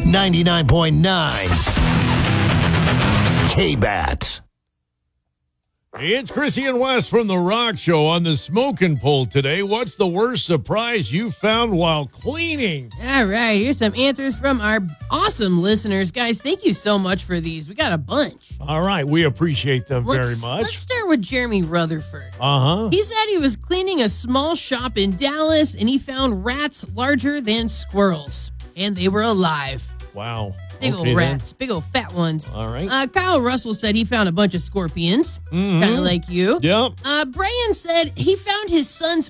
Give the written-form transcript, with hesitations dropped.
99.9 K-Bat. It's Chrissy and Wes from The Rock Show on the smoking pole today. What's the worst surprise you found while cleaning? All right, here's some answers from our awesome listeners. Guys, thank you so much for these. We got a bunch. All right, we appreciate them very much. Let's start with Jeremy Rutherford. Uh-huh. He said he was cleaning a small shop in Dallas, and he found rats larger than squirrels, and they were alive. Wow. Big old rats, big old fat ones. All right. Kyle Russell said he found a bunch of scorpions, kind of like you. Yep. Brian said he found his son's